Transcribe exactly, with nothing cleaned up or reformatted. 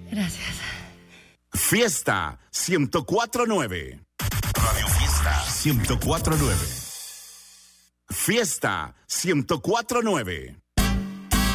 Gracias. Fiesta ciento cuatro punto nueve. Radio Fiesta ciento cuatro punto nueve. Fiesta ciento cuatro punto nueve.